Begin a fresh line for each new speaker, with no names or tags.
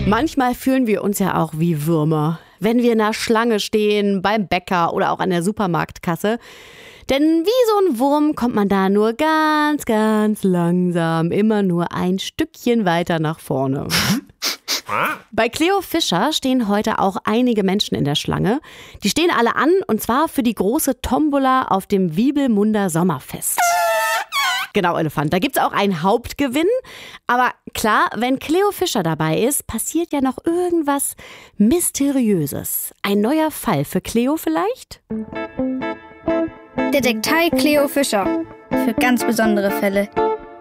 Manchmal fühlen wir uns ja auch wie Würmer, wenn wir in der Schlange stehen, beim Bäcker oder auch an der Supermarktkasse. Denn wie so ein Wurm kommt man da nur ganz, ganz langsam, immer nur ein Stückchen weiter nach vorne. Bei Cleo Fischer stehen heute auch einige Menschen in der Schlange. Die stehen alle an, und zwar für die große Tombola auf dem Wiebelmunder Sommerfest. Genau, Elefant. Da gibt's auch einen Hauptgewinn. Aber klar, wenn Cleo Fischer dabei ist, passiert ja noch irgendwas Mysteriöses. Ein neuer Fall für Cleo vielleicht?
Detektei Cleo Fischer. Für ganz besondere Fälle.